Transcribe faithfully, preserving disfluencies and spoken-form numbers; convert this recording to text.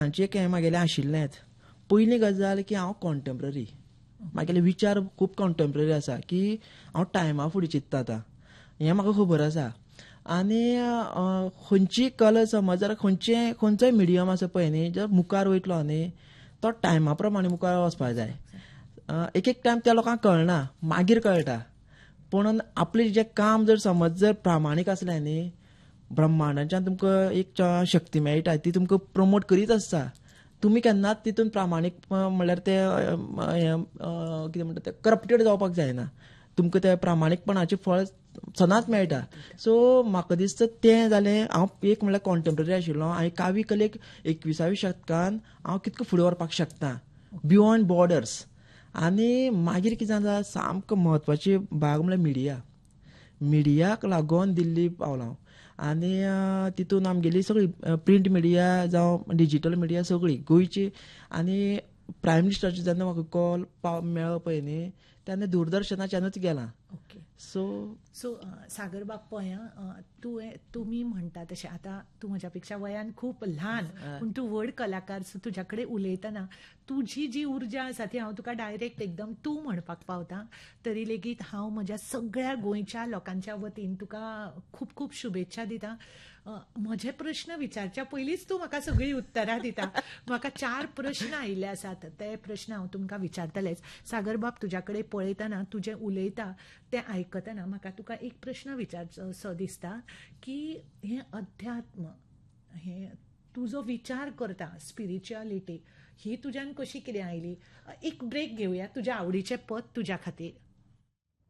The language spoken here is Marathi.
हांचे एक हें म्हागेलें आशिल्लेंच. पयली गजाल की हांव कॉन्टेम्प्ररी, म्हागेले विचार खूब कॉन्टेम्प्ररी आसा की हांव टायमा फुडें चिंत्ता आतां, हें म्हाका खबर आसा. आनी खंयचीय कला समज जर खंयचें खंयचोय मिडियम आसा पळय न्ही, जर मुखार वयतलो न्ही तो टायमा प्रमाणे मुखार वचपाक जाय. एक एक टायम त्या लोकांक कळना, मागीर कळटा. पूण आपलें जें काम जर समज जर प्रामाणीक आसलें न्ही, ब्रह्मांडाच्यान तुमकां एक शक्ती मेळटा, ती तुमकां प्रमोट करीत आसता. तुमी केन्नाच तितून प्रामाणीक म्हणल्यार ते कितें म्हणटा ते करप्टेड जावपाक जायना. तुमकां त्या प्रामाणीकपणाचें फळ सदांच मेळटा. सो म्हाका दिसता तें जालें. हांव एक म्हणल्यार कॉन्टेम्प्ररी आशिल्लो आनी कावी कलेक एकविसाव्या शतकान हांव कितको फुडें व्हरपाक शकता बियॉन्ड बॉर्डर्स. आनी मागीर कितें जाता, सामको म्हत्वाची भाग म्हणल्यार मिडिया. मिडियाक लागून दिल्ली पावलां हांव. आनी तितून आमगेली सगळी प्रिंट मिडिया जावं डिजिटल मिडिया सगळी गोंयची. आनी प्रायम मिनिस्टराचो जेन्ना म्हाका कॉल पाव मेळ्ळो पळय न्ही, तेन्ना दूरदर्शनाच्यानूच गेलां. ओके. सो सो सागर बाब पळय, तुवें तुमी म्हणटा तशें आतां तूं म्हज्या पेक्षा वयान खूब ल्हान, पूण तूं व्हड कलाकार. सो तुज्या कडेन उलयतना तुजी जी उर्जा आसा ती हांव तुका डायरेक्ट एकदम तूं म्हणपाक पावता. तरी लेगीत हांव म्हज्या सगळ्या गोंयच्या लोकांच्या वतीन तुका खूब खूब शुभेच्छा दिता. म्हजे प्रश्न विचारच्या पयलींच तूं म्हाका सगळीं उतरां दिता. म्हाका चार प्रश्न आयिल्ले आसात, ते प्रश्न हांव तुमकां विचारतलेंच. सागर बाब, तुज्या कडेन पळयतना तूं जें उलयता तें आयकतना म्हाका तुका एक प्रश्न विचारचो दिसता की हें अध्यात्म, हें तूं जो विचार करता, स्पिरिच्युअलिटी ही तुज्यान कशी कितें आयली? एक ब्रेक घेवया, तुज्या आवडीचें पद तुज्या खातीर.